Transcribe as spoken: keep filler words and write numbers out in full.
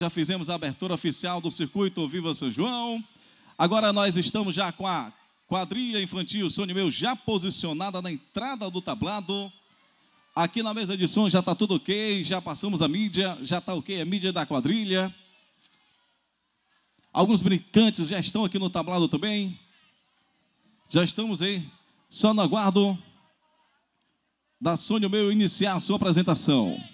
Já fizemos a abertura oficial do circuito Viva São João. Agora nós estamos já com a quadrilha infantil Sonho Meu já posicionada na entrada do tablado. Aqui na mesa de som já está tudo ok, já passamos a mídia, já está ok a mídia da quadrilha. Alguns brincantes já estão aqui no tablado também. Já estamos aí, só no aguardo da Sonho Meu iniciar a sua apresentação.